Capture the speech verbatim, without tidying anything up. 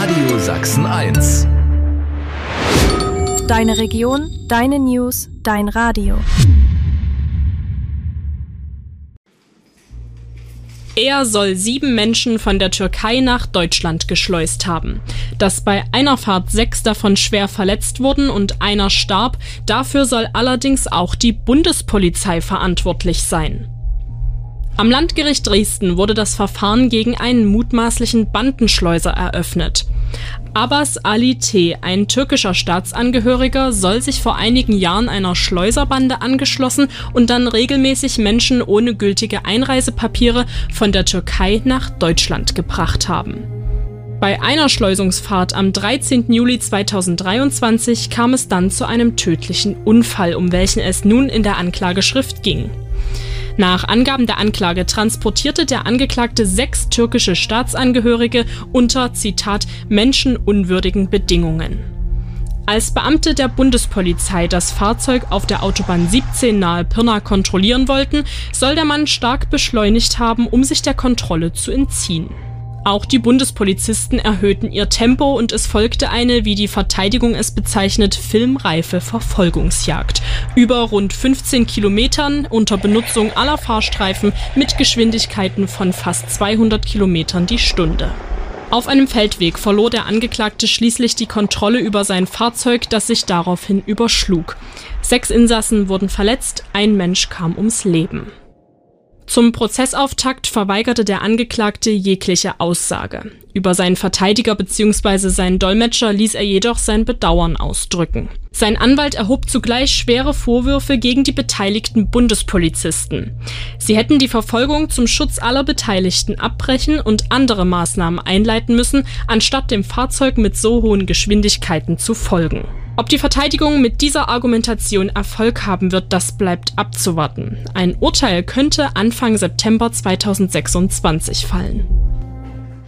Radio Sachsen eins. Deine Region, deine News, dein Radio. Er soll sieben Menschen von der Türkei nach Deutschland geschleust haben. Dass bei einer Fahrt sechs davon schwer verletzt wurden und einer starb, dafür soll allerdings auch die Bundespolizei verantwortlich sein. Am Landgericht Dresden wurde das Verfahren gegen einen mutmaßlichen Bandenschleuser eröffnet. Abbas Ali T., ein türkischer Staatsangehöriger, soll sich vor einigen Jahren einer Schleuserbande angeschlossen und dann regelmäßig Menschen ohne gültige Einreisepapiere von der Türkei nach Deutschland gebracht haben. Bei einer Schleusungsfahrt am dreizehnten Juli zweitausenddreiundzwanzig kam es dann zu einem tödlichen Unfall, um welchen es nun in der Anklageschrift ging. Nach Angaben der Anklage transportierte der Angeklagte sechs türkische Staatsangehörige unter, Zitat, menschenunwürdigen Bedingungen. Als Beamte der Bundespolizei das Fahrzeug auf der Autobahn siebzehn nahe Pirna kontrollieren wollten, soll der Mann stark beschleunigt haben, um sich der Kontrolle zu entziehen. Auch die Bundespolizisten erhöhten ihr Tempo und es folgte eine, wie die Verteidigung es bezeichnet, filmreife Verfolgungsjagd. Über rund fünfzehn Kilometern unter Benutzung aller Fahrstreifen mit Geschwindigkeiten von fast zweihundert Kilometern die Stunde. Auf einem Feldweg verlor der Angeklagte schließlich die Kontrolle über sein Fahrzeug, das sich daraufhin überschlug. Sechs Insassen wurden verletzt, ein Mensch kam ums Leben. Zum Prozessauftakt verweigerte der Angeklagte jegliche Aussage. Über seinen Verteidiger bzw. seinen Dolmetscher ließ er jedoch sein Bedauern ausdrücken. Sein Anwalt erhob zugleich schwere Vorwürfe gegen die beteiligten Bundespolizisten. Sie hätten die Verfolgung zum Schutz aller Beteiligten abbrechen und andere Maßnahmen einleiten müssen, anstatt dem Fahrzeug mit so hohen Geschwindigkeiten zu folgen. Ob die Verteidigung mit dieser Argumentation Erfolg haben wird, das bleibt abzuwarten. Ein Urteil könnte Anfang September zweitausendsechsundzwanzig fallen.